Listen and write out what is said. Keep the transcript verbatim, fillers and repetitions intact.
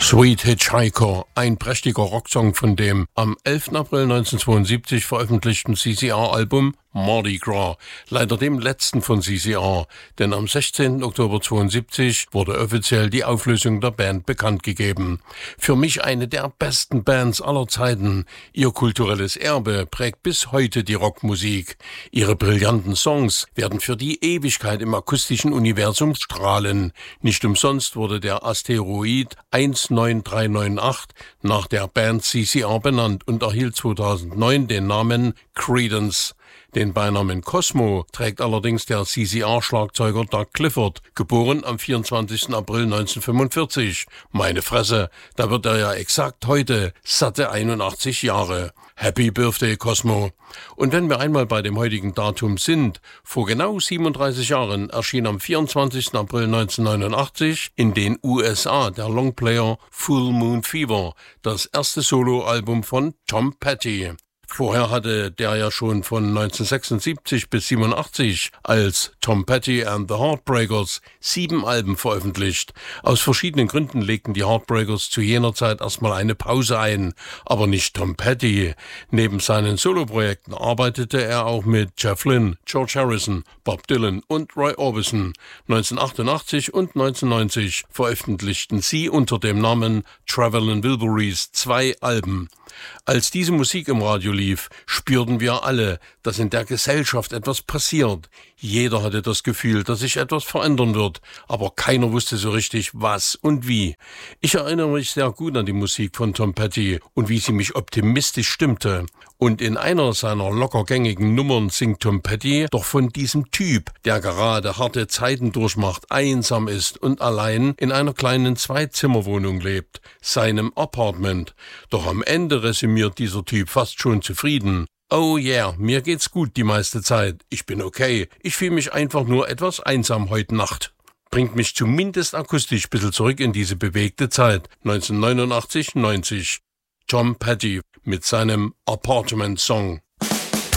Sweet Hitchhiker, ein prächtiger Rocksong von dem am elften April neunzehnhundertzweiundsiebzig veröffentlichten C C R-Album Mardi Gras, leider dem letzten von C C R, denn am sechzehnten Oktober zweiundsiebzig wurde offiziell die Auflösung der Band bekannt gegeben. Für mich eine der besten Bands aller Zeiten. Ihr kulturelles Erbe prägt bis heute die Rockmusik. Ihre brillanten Songs werden für die Ewigkeit im akustischen Universum strahlen. Nicht umsonst wurde der Asteroid eins neun drei neun acht nach der Band C C R benannt und erhielt zweitausendneun den Namen Creedence. Den Beinamen Cosmo trägt allerdings der C C R-Schlagzeuger Doug Clifford, geboren am vierundzwanzigsten April neunzehnhundertfünfundvierzig. Meine Fresse, da wird er ja exakt heute satte einundachtzig Jahre. Happy Birthday, Cosmo. Und wenn wir einmal bei dem heutigen Datum sind, vor genau siebenunddreißig Jahren erschien am vierundzwanzigsten April neunzehnhundertneunundachtzig in den U S A der Longplayer Full Moon Fever, das erste Soloalbum von Tom Petty. Vorher hatte der ja schon von neunzehnhundertsechsundsiebzig bis siebenundachtzig als Tom Petty and the Heartbreakers sieben Alben veröffentlicht. Aus verschiedenen Gründen legten die Heartbreakers zu jener Zeit erstmal eine Pause ein, aber nicht Tom Petty. Neben seinen Soloprojekten arbeitete er auch mit Jeff Lynne, George Harrison, Bob Dylan und Roy Orbison. neunzehnhundertachtundachtzig und neunzehnhundertneunzig veröffentlichten sie unter dem Namen Travelin' Wilburys zwei Alben. Als diese Musik im Radio lief, spürten wir alle, dass in der Gesellschaft etwas passiert. Jeder hatte das Gefühl, dass sich etwas verändern wird, aber keiner wusste so richtig, was und wie. Ich erinnere mich sehr gut an die Musik von Tom Petty und wie sie mich optimistisch stimmte. Und in einer seiner lockergängigen Nummern singt Tom Petty doch von diesem Typ, der gerade harte Zeiten durchmacht, einsam ist und allein in einer kleinen Zweizimmerwohnung lebt, seinem Apartment. Doch am Ende resümiert dieser Typ fast schon zufrieden. Oh yeah, mir geht's gut die meiste Zeit. Ich bin okay. Ich fühle mich einfach nur etwas einsam heute Nacht. Bringt mich zumindest akustisch ein bisschen zurück in diese bewegte Zeit. neunzehnhundertneunundachtzig neunzig. Tom Petty mit seinem Apartment Song.